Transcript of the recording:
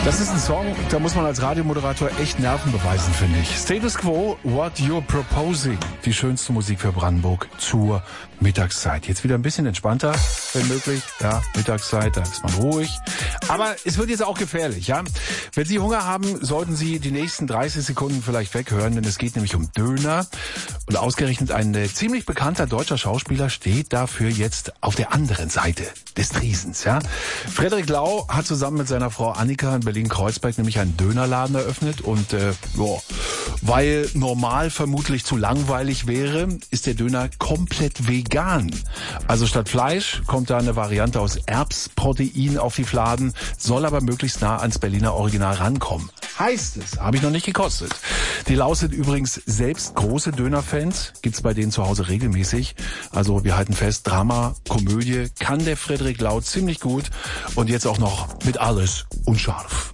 Das ist ein Song, da muss man als Radiomoderator echt Nerven beweisen, finde ich. Status Quo, What You're Proposing. Die schönste Musik für Brandenburg zur Mittagszeit. Jetzt wieder ein bisschen entspannter, wenn möglich. Ja, Mittagszeit, da ist man ruhig. Aber es wird jetzt auch gefährlich, ja. Wenn Sie Hunger haben, sollten Sie die nächsten 30 Sekunden vielleicht weghören, denn es geht nämlich um Döner. Und ausgerechnet ein ziemlich bekannter deutscher Schauspieler steht dafür jetzt auf der anderen Seite des Triesens, ja. Frederik Lau hat zusammen mit seiner Frau Annika in Berlin-Kreuzberg nämlich einen Dönerladen eröffnet und weil normal vermutlich zu langweilig wäre, ist der Döner komplett vegan. Also statt Fleisch kommt da eine Variante aus Erbsprotein auf die Fladen, soll aber möglichst nah ans Berliner Original rankommen. Heißt es, habe ich noch nicht gekostet. Die Laus sind übrigens selbst große Dönerfans, gibt's bei denen zu Hause regelmäßig. Also wir halten fest, Drama, Komödie kann der Frederik Lau ziemlich gut und jetzt auch noch mit alles unscharf.